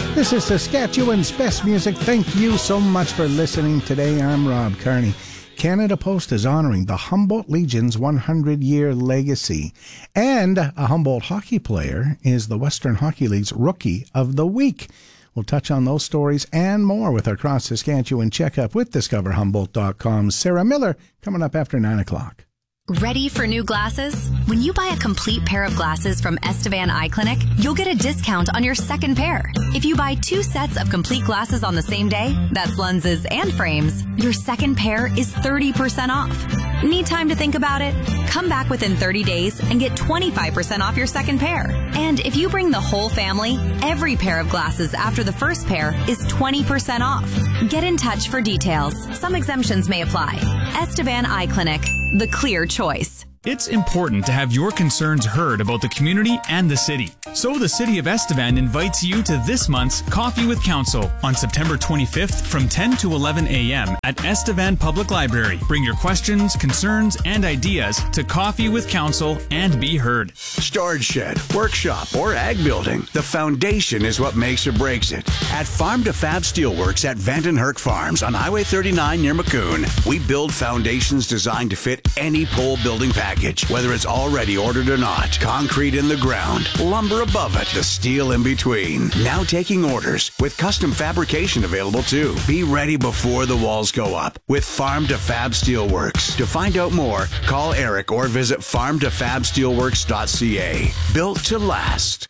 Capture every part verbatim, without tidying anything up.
This is Saskatchewan's best music. Thank you so much for listening today. I'm Rob Carney. Canada Post is honoring the Humboldt Legion's one hundred year legacy. And a Humboldt hockey player is the Western Hockey League's Rookie of the Week. We'll touch on those stories and more with our Cross Saskatchewan checkup with Discover Humboldt dot com's Sarah Miller coming up after nine o'clock. Ready for new glasses? When you buy a complete pair of glasses from Estevan Eye Clinic, you'll get a discount on your second pair. If you buy two sets of complete glasses on the same day, that's lenses and frames, your second pair is thirty percent off. Need time to think about it? Come back within thirty days and get twenty-five percent off your second pair. And if you bring the whole family, every pair of glasses after the first pair is twenty percent off. Get in touch for details. Some exemptions may apply. Estevan Eye Clinic, the clear choice. It's important to have your concerns heard about the community and the city. So the City of Estevan invites you to this month's Coffee with Council on September twenty-fifth from ten to eleven a.m. at Estevan Public Library. Bring your questions, concerns, and ideas to Coffee with Council and be heard. Storage shed, workshop, or ag building, the foundation is what makes or breaks it. At Farm to Fab Steelworks at Vandenherk Farms on Highway thirty-nine near Maccoon, we build foundations designed to fit any pole building package. Whether it's already ordered or not, concrete in the ground, lumber above it, the steel in between. Now taking orders with custom fabrication available too. Be ready before the walls go up with Farm to Fab Steelworks. To find out more, call Eric or visit farm to fab steelworks dot c a. Built to last.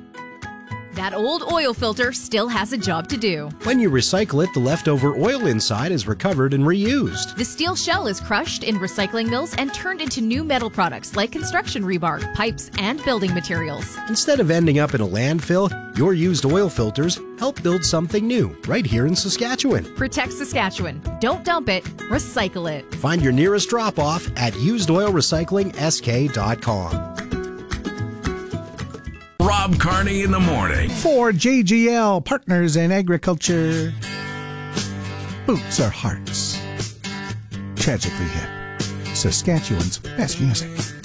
That old oil filter still has a job to do. When you recycle it, the leftover oil inside is recovered and reused. The steel shell is crushed in recycling mills and turned into new metal products like construction rebar, pipes, and building materials. Instead of ending up in a landfill, your used oil filters help build something new right here in Saskatchewan. Protect Saskatchewan. Don't dump it. Recycle it. Find your nearest drop-off at used oil recycling s k dot com. Rob Carney in the morning. For J G L, Partners in Agriculture. Boots are hearts. Tragically hip. Saskatchewan's best music.